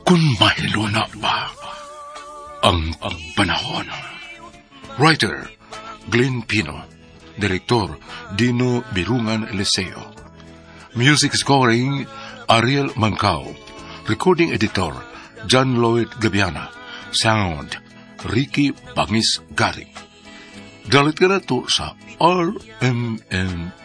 Kung mahilo na ba ang panahon? Writer, Glenn Pino. Direktor, Dino Birungan Eliseo. Music scoring, Ariel Mancao. Recording editor, John Lloyd Gabiana. Sound, Ricky Bangis Gari. Dalit ka na to sa RMN